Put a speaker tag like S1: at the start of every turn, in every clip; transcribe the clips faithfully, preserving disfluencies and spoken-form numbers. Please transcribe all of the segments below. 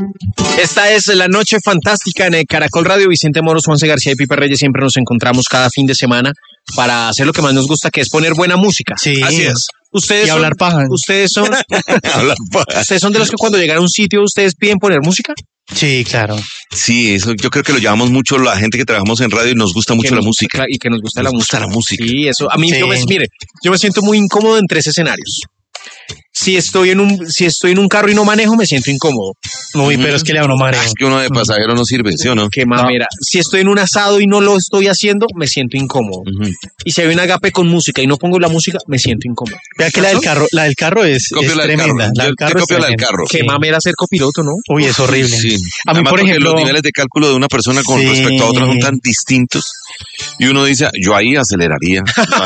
S1: Esta es La Noche Fantástica en el Caracol Radio. Vicente Moros, Juanse García y Pipe Reyes siempre nos encontramos cada fin de semana para hacer lo que más nos gusta, que es poner buena música.
S2: Sí.
S1: Así es. Ustedes
S2: y
S1: son,
S2: hablar paja.
S1: Ustedes son,
S3: hablar paja.
S1: Ustedes son de los que cuando llegan a un sitio ustedes piden poner música.
S2: Sí, claro.
S3: Sí, eso yo creo que lo llevamos mucho la gente que trabajamos en radio y nos gusta mucho
S1: nos,
S3: la música.
S1: Y que nos gusta,
S3: nos
S1: la,
S3: gusta
S1: música.
S3: la música.
S1: Sí, eso. A mí,
S2: sí.
S1: yo me, mire, yo me siento muy incómodo en tres escenarios. Si estoy en un, si estoy en un carro y no manejo, me siento incómodo.
S2: Uy, pero es que le da uno mareo.
S3: Es que uno de pasajero no sirve, ¿sí o no?
S1: Qué mamera. No. Si estoy en un asado y no lo estoy haciendo, me siento incómodo. Uh-huh. Y si hay un agape con música y no pongo la música, me siento incómodo.
S2: Vea que la del carro, la del carro es, es
S3: la
S2: tremenda.
S3: Carro.
S2: La del carro
S3: Yo
S2: es
S3: copio la del carro.
S1: Qué sí. mamera ser copiloto, ¿no?
S2: Uy, es horrible.
S3: Sí.
S2: A mí,
S3: Además,
S2: por ejemplo,
S3: los niveles de cálculo de una persona con sí. respecto a otra son tan distintos. Y uno dice, yo ahí aceleraría.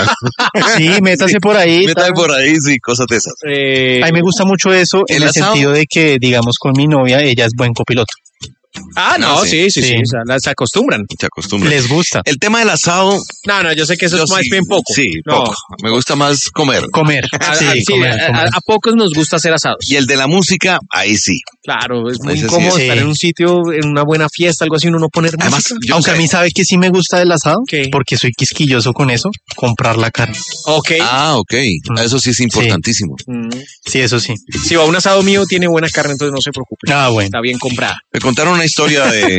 S2: Sí, métase sí. por ahí.
S3: Métase por ahí, sí, cosas de esas.
S2: Eh, a mí me gusta mucho eso en el, el sentido de que, digamos, con mi novia, ella es buen copiloto.
S1: Ah, no, no sí, sí, sí, sí. sí. Se, se acostumbran.
S3: Se acostumbran.
S2: Les gusta.
S3: El tema del asado.
S1: No, no, yo sé que eso es más sí, bien poco.
S3: Sí,
S1: no.
S3: poco. Me gusta más comer.
S2: Comer.
S1: A,
S2: sí,
S1: a, sí
S2: comer,
S1: a,
S2: comer.
S1: A, a pocos nos gusta hacer asados.
S3: Y el de la música, ahí sí.
S1: Claro, es muy
S3: Ese
S1: incómodo
S3: sí,
S1: estar
S2: sí.
S1: en un sitio, en una buena fiesta, algo así, uno no poner
S3: Además,
S1: música.
S2: Aunque
S3: sé.
S2: a mí sabe que sí me gusta el asado,
S1: ¿Qué?
S2: porque soy quisquilloso con eso, comprar la carne.
S1: Ok.
S3: Ah, ok. Mm. Eso sí es importantísimo.
S2: Sí. Mm. sí, eso sí.
S1: Si va a un asado mío, tiene buena carne, entonces no se preocupe.
S2: Ah, bueno.
S1: Está bien comprada.
S3: Me contaron una historia de,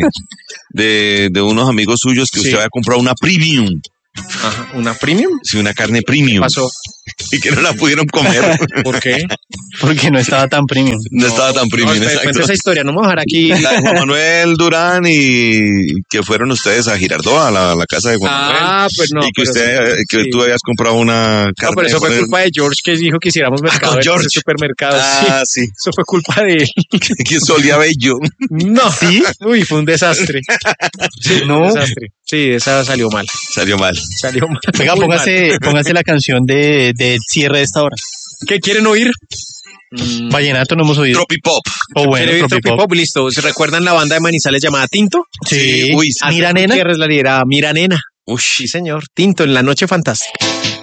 S3: de, de unos amigos suyos que sí. usted había comprado una premium.
S1: Ajá, ¿una premium?
S3: Sí, una carne premium.
S1: ¿Qué pasó?
S3: Y que no la pudieron comer.
S1: ¿Por qué?
S2: Porque no estaba tan premium.
S3: No, no estaba tan premium.
S1: No, cuenta esa historia, no me voy a dejar aquí.
S3: La de Juan Manuel Durán y que fueron ustedes a Girardot, a la, a la casa de Juan
S1: ah,
S3: Manuel.
S1: Ah, pues no.
S3: Y que
S1: pero
S3: usted,
S1: sí.
S3: que
S1: sí.
S3: tú habías comprado una carne.
S1: No, pero eso fue culpa de George que dijo que hiciéramos mercado
S3: ah,
S1: en
S3: George.
S1: ese supermercado.
S3: Ah, sí.
S1: sí. Eso fue culpa de él.
S3: Que solía bello.
S1: No. ¿Sí? Uy, fue un desastre. Sí, no. Un desastre. Sí, esa salió mal.
S3: Salió mal.
S1: Salió mal.
S2: Venga, póngase, mal. póngase la canción de, de cierre de esta hora.
S1: ¿Qué quieren oír?
S2: Mm. Vallenato no hemos oído.
S3: Tropipop.
S2: Oh, bueno,
S1: Tropipop. Tropipop, listo. ¿Se recuerdan la banda de Manizales llamada Tinto?
S2: Sí.
S1: Uy,
S2: Mira Nena.
S1: Mira Nena.
S3: Uy,
S1: sí, señor. Tinto en La Noche Fantástica.